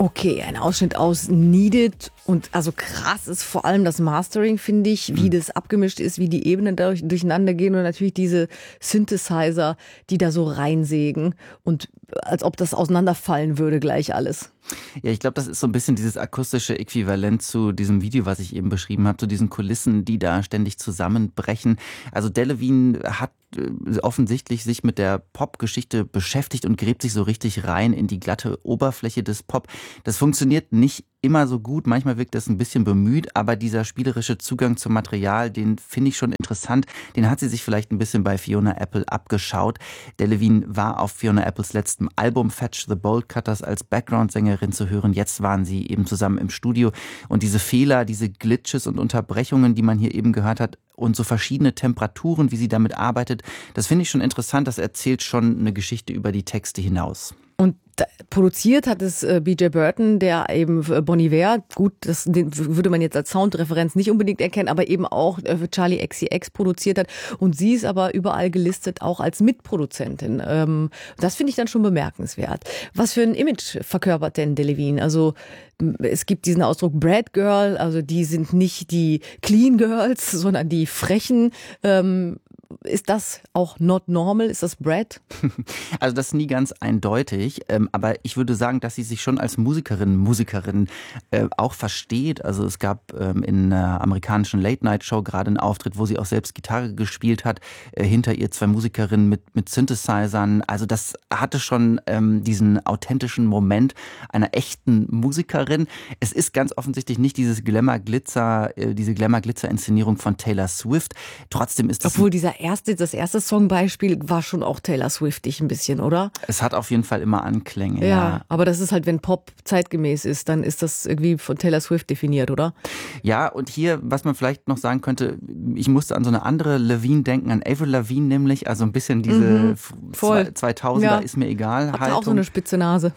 Okay, ein Ausschnitt aus Needed und also krass ist vor allem das Mastering, finde ich, wie das abgemischt ist, wie die Ebenen durcheinander gehen und natürlich diese Synthesizer, die da so reinsägen und als ob das auseinanderfallen würde gleich alles. Ja, ich glaube, das ist so ein bisschen dieses akustische Äquivalent zu diesem Video, was ich eben beschrieben habe, zu diesen Kulissen, die da ständig zusammenbrechen. Also Delevingne hat offensichtlich sich mit der Popgeschichte beschäftigt und gräbt sich so richtig rein in die glatte Oberfläche des Pop. Das funktioniert nicht immer so gut, manchmal wirkt das ein bisschen bemüht, aber dieser spielerische Zugang zum Material, den finde ich schon interessant. Den hat sie sich vielleicht ein bisschen bei Fiona Apple abgeschaut. Delevingne war auf Fiona Apples letztem Album Fetch the Bolt Cutters als Background-Sängerin zu hören. Jetzt waren sie eben zusammen im Studio und diese Fehler, diese Glitches und Unterbrechungen, die man hier eben gehört hat, und so verschiedene Temperaturen, wie sie damit arbeitet, das finde ich schon interessant. Das erzählt schon eine Geschichte über die Texte hinaus. Und produziert hat es B.J. Burton, der eben Bon Iver, gut, den würde man jetzt als Soundreferenz nicht unbedingt erkennen, aber eben auch Charli XCX produziert hat. Und sie ist aber überall gelistet, auch als Mitproduzentin. Das finde ich dann schon bemerkenswert. Was für ein Image verkörpert denn Delevingne? Also es gibt diesen Ausdruck Brat Girl, also die sind nicht die Clean Girls, sondern die Frechen. Ist das auch not normal? Ist das Brat? Also das ist nie ganz eindeutig, aber ich würde sagen, dass sie sich schon als Musikerin auch versteht. Also es gab in einer amerikanischen Late-Night-Show gerade einen Auftritt, wo sie auch selbst Gitarre gespielt hat. Hinter ihr zwei Musikerinnen mit Synthesizern. Also das hatte schon diesen authentischen Moment einer echten Musikerin. Es ist ganz offensichtlich nicht diese Glamour-Glitzer-Inszenierung von Taylor Swift. Trotzdem ist es... Obwohl das erste Songbeispiel war schon auch Taylor Swiftig ein bisschen, oder? Es hat auf jeden Fall immer Anklänge, ja. Aber das ist halt, wenn Pop zeitgemäß ist, dann ist das irgendwie von Taylor Swift definiert, oder? Ja, und hier, was man vielleicht noch sagen könnte, ich musste an so eine andere Lavigne denken, an Avril Lavigne nämlich, also ein bisschen diese 2000er ist mir egal Haltung. Hat auch so eine spitze Nase.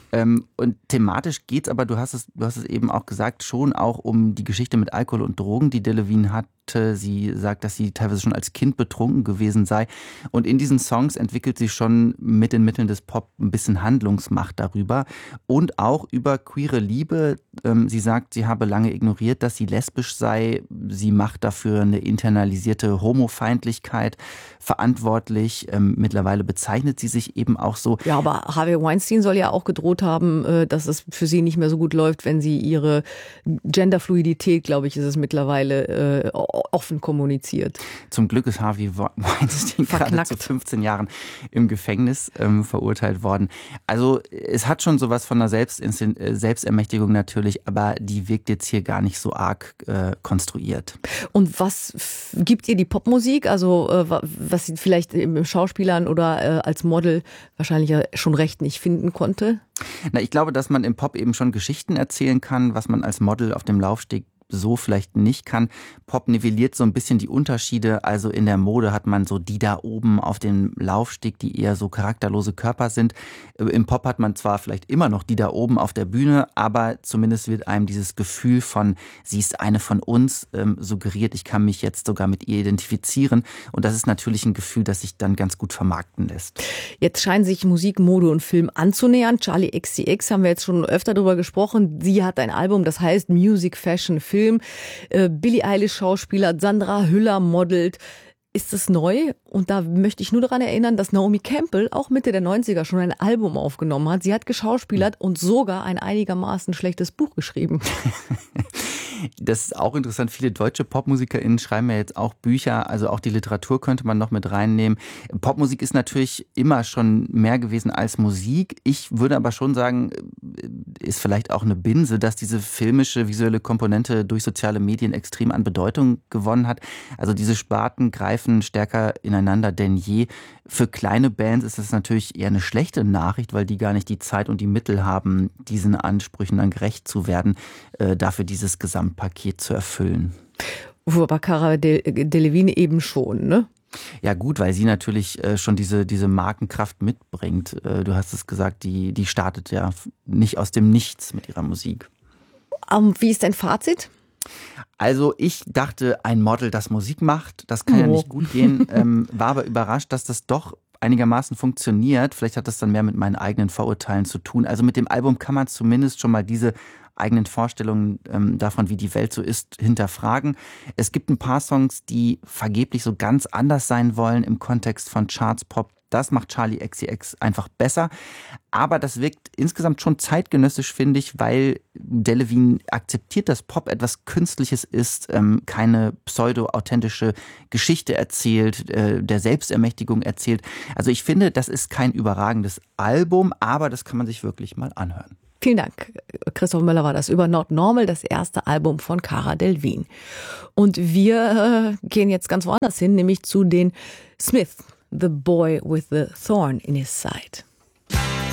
Und thematisch geht's aber, du hast es eben auch gesagt, schon auch um die Geschichte mit Alkohol und Drogen, die Delevingne hatte. Sie sagt, dass sie teilweise schon als Kind betrunken gewesen sei. Und in diesen Songs entwickelt sie schon mit den Mitteln des Pop ein bisschen Handlungsmacht darüber. Und auch über queere Liebe. Sie sagt, sie habe lange ignoriert, dass sie lesbisch sei. Sie macht dafür eine internalisierte Homofeindlichkeit verantwortlich. Mittlerweile bezeichnet sie sich eben auch so. Ja, aber Harvey Weinstein soll ja auch gedroht haben, dass es für sie nicht mehr so gut läuft, wenn sie ihre Genderfluidität, glaube ich, ist es mittlerweile, offen kommuniziert. Zum Glück ist Harvey Weinstein gerade zu 15 Jahren im Gefängnis verurteilt worden. Also es hat schon sowas von einer Selbstermächtigung natürlich, aber die wirkt jetzt hier gar nicht so arg konstruiert. Und was gibt ihr die Popmusik? Also was sie vielleicht im Schauspielern oder als Model wahrscheinlich ja schon recht nicht finden konnte? Na, ich glaube, dass man im Pop eben schon Geschichten erzählen kann, was man als Model auf dem Laufsteg so vielleicht nicht kann. Pop nivelliert so ein bisschen die Unterschiede. Also in der Mode hat man so die da oben auf dem Laufsteg, die eher so charakterlose Körper sind. Im Pop hat man zwar vielleicht immer noch die da oben auf der Bühne, aber zumindest wird einem dieses Gefühl von, sie ist eine von uns, suggeriert. Ich kann mich jetzt sogar mit ihr identifizieren. Und das ist natürlich ein Gefühl, das sich dann ganz gut vermarkten lässt. Jetzt scheinen sich Musik, Mode und Film anzunähern. Charli XCX haben wir jetzt schon öfter darüber gesprochen. Sie hat ein Album, das heißt Music, Fashion, Film. Billie Eilish Schauspieler, Sandra Hüller modelt. Ist es neu? Und da möchte ich nur daran erinnern, dass Naomi Campbell auch Mitte der 90er schon ein Album aufgenommen hat. Sie hat geschauspielert und sogar ein einigermaßen schlechtes Buch geschrieben. Das ist auch interessant. Viele deutsche PopmusikerInnen schreiben ja jetzt auch Bücher. Also auch die Literatur könnte man noch mit reinnehmen. Popmusik ist natürlich immer schon mehr gewesen als Musik. Ich würde aber schon sagen, ist vielleicht auch eine Binse, dass diese filmische, visuelle Komponente durch soziale Medien extrem an Bedeutung gewonnen hat. Also diese Sparten greifen stärker ineinander denn je. Für kleine Bands ist das natürlich eher eine schlechte Nachricht, weil die gar nicht die Zeit und die Mittel haben, diesen Ansprüchen dann gerecht zu werden, dafür dieses Gesamtpaket zu erfüllen. Aber Cara Delevingne eben schon, ne? Ja gut, weil sie natürlich schon diese Markenkraft mitbringt. Du hast es gesagt, die startet ja nicht aus dem Nichts mit ihrer Musik. Wie ist dein Fazit? Also ich dachte, ein Model, das Musik macht, das kann ja nicht gut gehen, war aber überrascht, dass das doch einigermaßen funktioniert. Vielleicht hat das dann mehr mit meinen eigenen Vorurteilen zu tun. Also mit dem Album kann man zumindest schon mal diese eigenen Vorstellungen davon, wie die Welt so ist, hinterfragen. Es gibt ein paar Songs, die vergeblich so ganz anders sein wollen im Kontext von Charts-Pop. Das macht Charli XCX einfach besser. Aber das wirkt insgesamt schon zeitgenössisch, finde ich, weil Delevingne akzeptiert, dass Pop etwas Künstliches ist, keine pseudo-authentische Geschichte erzählt, der Selbstermächtigung erzählt. Also ich finde, das ist kein überragendes Album, aber das kann man sich wirklich mal anhören. Vielen Dank. Christoph Möller war das über Not Normal, das erste Album von Cara Delevingne. Und wir gehen jetzt ganz woanders hin, nämlich zu den Smiths, The Boy with the Thorn in His Side.